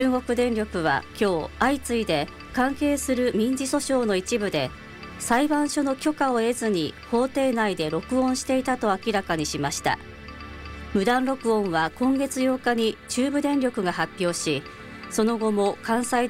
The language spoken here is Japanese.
中国電力は今日相次いで関係する民事訴訟の一部で裁判所の許可を得ずに法廷内で録音していたと明らかにしました。無断録音は今月8日に中部電力が発表し、その後も関西